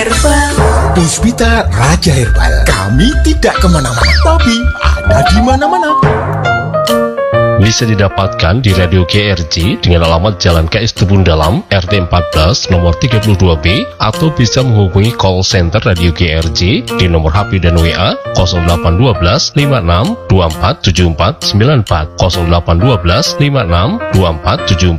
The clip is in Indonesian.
Puspita Raja Herbal. Kami tidak kemana-mana, tapi ada di mana-mana. Bisa didapatkan di Radio GRJ dengan alamat Jalan KS Tubun Dalam, RT 14, nomor 32B, atau bisa menghubungi call center Radio GRJ di nomor HP dan WA 0812 56 24 74 94, 0812 56 24